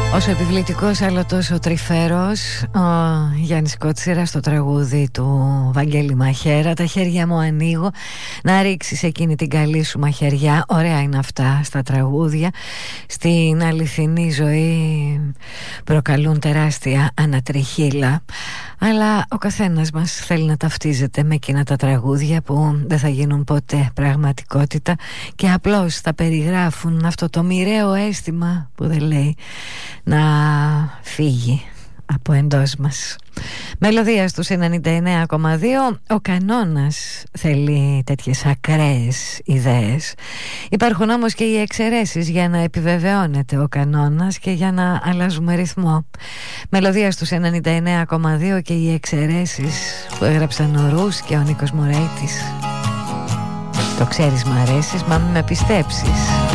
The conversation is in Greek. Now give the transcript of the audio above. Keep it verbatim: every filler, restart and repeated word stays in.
Όσο επιβλητικός αλλά τόσο τρυφέρος ο Γιάννης Κότσιρα στο τραγούδι του Βαγγέλη Μαχέρα. Τα χέρια μου ανοίγω να ρίξεις εκείνη την καλή σου μαχαιριά. Ωραία είναι αυτά στα τραγούδια. Στην αληθινή ζωή προκαλούν τεράστια ανατριχύλα, αλλά ο καθένας μας θέλει να ταυτίζεται με εκείνα τα τραγούδια που δεν θα γίνουν ποτέ πραγματικότητα και απλώς θα περιγράφουν αυτό το μοιραίο αίσθημα που δεν λέει να φύγει από εντός μας. Μελωδία στους ενενήντα εννέα κόμμα δύο. Ο κανόνας θέλει τέτοιες ακραίες ιδέες. Υπάρχουν όμως και οι εξαιρέσεις για να επιβεβαιώνεται ο κανόνας και για να αλλάζουμε ρυθμό. Μελωδία στους ενενήντα εννέα κόμμα δύο και οι εξαιρέσεις που έγραψαν ο Ρούς και ο Νίκος Μωραίτης. Το ξέρεις μ' αρέσεις, μα μην με πιστέψεις.